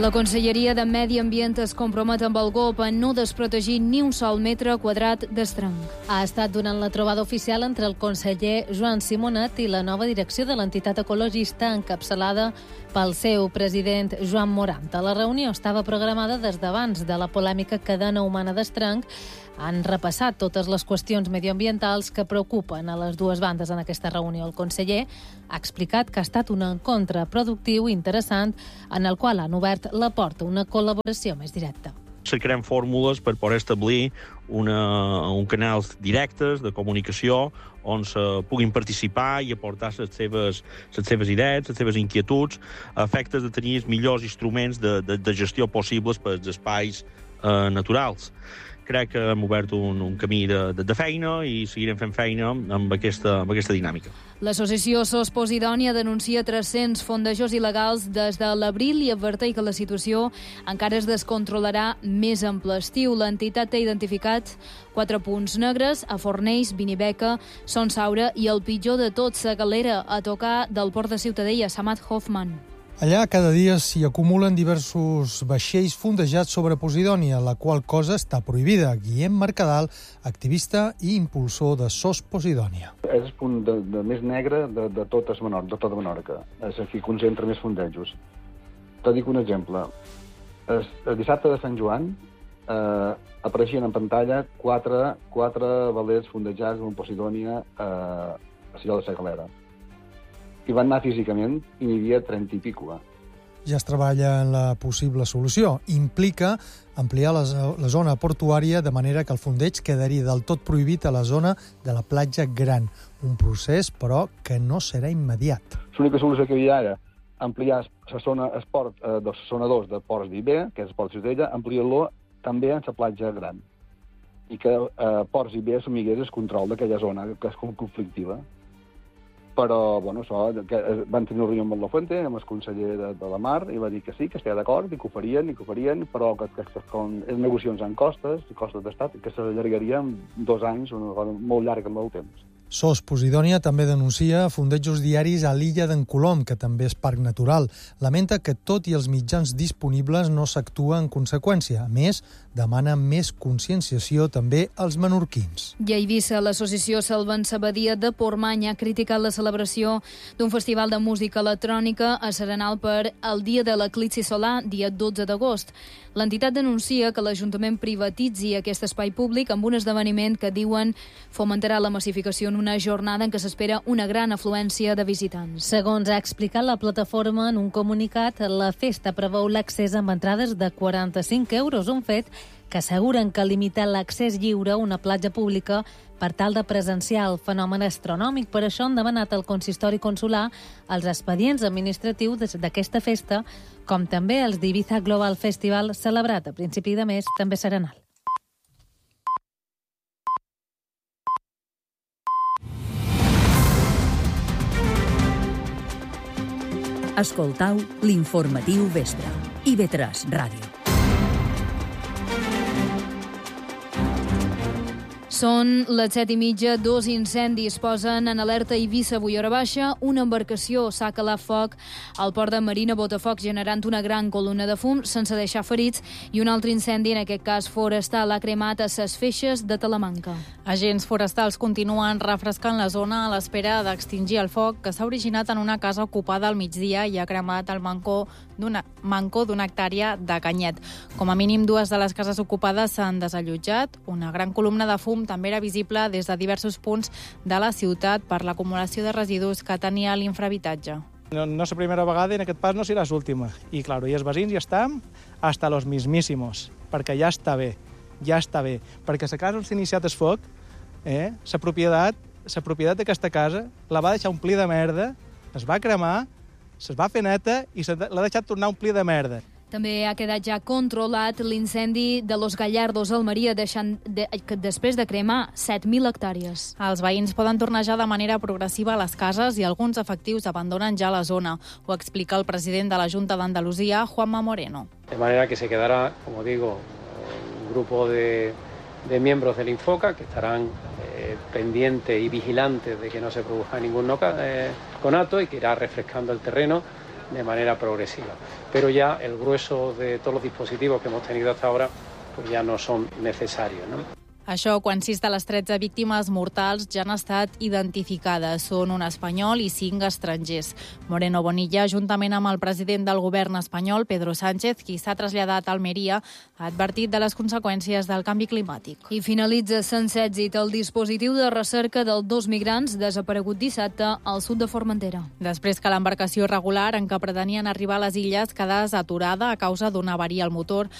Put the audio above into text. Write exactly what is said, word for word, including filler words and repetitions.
La Conselleria de Medi Ambient es compromet amb el G O P a no desprotegir ni un sol metre quadrat d'estranc. Ha estat durant la trobada oficial entre el conseller Joan Simonet i la nova direcció de l'entitat ecologista encapçalada pel seu president Joan Moranta. La reunió estava programada des d'abans de la polèmica cadena humana d'estranc. Han repassat totes les qüestions medioambientals que preocupen a les dues bandes en aquesta reunió. El conseller ha explicat que ha estat un encontre productiu i interessant en el qual han obert la porta a una col·laboració més directa. Cercarem fórmules per poder establir una, un canals directes de comunicació on se puguin participar i aportar les seves, les seves idees, les seves inquietuds, a efectes de tenir els millors instruments de, de, de gestió possibles per als espais eh, naturals. Crec que hem obert un, un camí de, de, de feina i seguirem fent feina amb aquesta, amb aquesta dinàmica. L'associació Sos Posidònia denuncia tres-cents fondejos il·legals des de l'abril i adverteix que la situació encara es descontrolarà més en ple estiu. L'entitat té identificat quatre punts negres a Fornells, Binibeca, Son Saura i el pitjor de tot, la galera a tocar del port de Ciutadella, Samad Hoffman. Allà cada dia s'hi acumulen diversos vaixells fondejats sobre Posidònia, la qual cosa està prohibida. Guillem Mercadal, activista i impulsor de Sos Posidònia. És el punt de, de més negre de, de tot es Menor, de tota Menorca. És aquí concentra més fondejos. Te dic un exemple. El, el dissabte de Sant Joan eh, apareixien en pantalla quatre, quatre velers fondejats en Posidònia eh, a Salló de la Galera. I van anar físicament i n'hi havia trenta i pico. Ja es treballa en la possible solució. Implica ampliar la, la zona portuària de manera que el fondeig quedaria del tot prohibit a la zona de la platja Gran. Un procés, però, que no serà immediat. L'única solució que hi ha era ampliar la zona esport eh, de la zona dos de Ports d'Iber, que és el Port de Ciutadella, ampliar-lo també en la platja Gran. I que eh, Ports d'Iber assumigués el control d'aquella zona, que és conflictiva. Però, bueno, això, que van tenir una reunió amb el Lafuente, amb el conseller de, de la Mar, i va dir que sí, que estava d'acord, i que ho farien, i que ho farien, però que, que, que con les negociacions en costes, i costes d'estat, que s'allargarien dos anys, una cosa molt llarga en el temps. Sos Posidònia també denuncia fondejos diaris a l'illa d'en Colom, que també és parc natural. Lamenta que tot i els mitjans disponibles no s'actua en conseqüència. A més, demana més conscienciació també als menorquins. I a Eivissa, l'associació Salven Sabadia de Portmany ha criticat la celebració d'un festival de música electrònica a Serenal per el dia de l'eclipsi solar, dia dotze d'agost. L'entitat denuncia que l'Ajuntament privatitzi aquest espai públic amb un esdeveniment que diuen fomentarà la massificació en una jornada en què s'espera una gran afluència de visitants. Segons ha explicat la plataforma en un comunicat, la festa preveu l'accés amb entrades de quaranta-cinc euros, un fet que asseguren que limita l'accés lliure a una platja pública per tal de presenciar el fenomen astronòmic. Per això han demanat al consistori consular els expedients administratius d'aquesta festa, com també els d'Ibiza Global Festival, celebrat a principi de mes, també Serenal. Escoltau l'informatiu Vespre. I ve tres Ràdio. Són les set i mitja, dos incendis posen en alerta a Eivissa avui hora baixa. Una embarcació s'ha calat foc al port de Marina Botafoc, generant una gran columna de fum sense deixar ferits, i un altre incendi, en aquest cas forestal, ha cremat a ses Feixes de Talamanca. Agents forestals continuen refrescant la zona a l'espera d'extingir el foc que s'ha originat en una casa ocupada al migdia i ha cremat el mancó d'una manco d'una hectàrea de canyet. Com a mínim dues de les cases ocupades s'han desallotjat. Una gran columna de fum també era visible des de diversos punts de la ciutat per l'acumulació de residus que tenia l'infrahabitatge. No, no és la primera vegada i en aquest pas no serà l'última. I, claro, i els veïns ja estan hasta los mismísimos, perquè ja està bé, ja està bé. Perquè la casa on s'ha iniciat el foc, eh, la propietat, la propietat d'aquesta casa la va deixar omplir de merda, es va cremar, se's va fer neta i l'ha deixat tornar a omplir de merda. També ha quedat ja controlat l'incendi de Los Gallardos a Almeria, deixant de, que després de cremar set mil hectàrees. Els veïns poden tornejar de manera progressiva a les cases i alguns efectius abandonen ja la zona. Ho explica el president de la Junta d'Andalusia, Juanma Moreno. De manera que se quedará, como digo, un grupo de, de miembros del Infoca que estarán eh, pendientes y vigilantes de que no se produzca ningún eh, conato y que irá refrescando el terreno de manera progresiva. Pero ya el grueso de todos los dispositivos que hemos tenido hasta ahora pues ya no son necesarios, ¿no? Això quan sis de les tretze víctimes mortals ja han estat identificades. Són un espanyol i cinc estrangers. Moreno Bonilla, juntament amb el president del govern espanyol, Pedro Sánchez, qui s'ha traslladat a Almeria, ha advertit de les conseqüències del canvi climàtic. I finalitza sense èxit el dispositiu de recerca dels dos migrants desaparegut dissabte al sud de Formentera. Després que l'embarcació regular en què pretenien arribar a les illes quedés aturada a causa d'una avaria al motor,